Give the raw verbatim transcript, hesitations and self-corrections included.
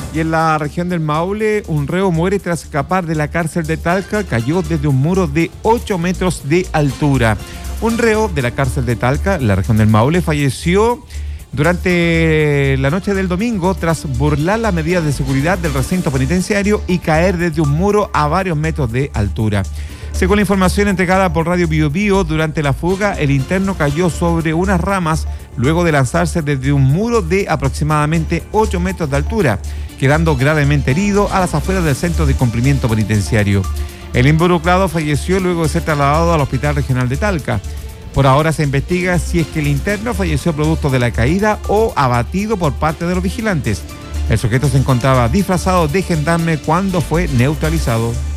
Y en la región del Maule, un reo muere tras escapar de la cárcel de Talca, cayó desde un muro de ocho metros de altura. Un reo de la cárcel de Talca, en la región del Maule, falleció durante la noche del domingo tras burlar las medidas de seguridad del recinto penitenciario y caer desde un muro a varios metros de altura. Según la información entregada por Radio Bio Bio, durante la fuga, el interno cayó sobre unas ramas luego de lanzarse desde un muro de aproximadamente ocho metros de altura, quedando gravemente herido a las afueras del centro de cumplimiento penitenciario. El involucrado falleció luego de ser trasladado al Hospital Regional de Talca. Por ahora se investiga si es que el interno falleció producto de la caída o abatido por parte de los vigilantes. El sujeto se encontraba disfrazado de gendarme cuando fue neutralizado.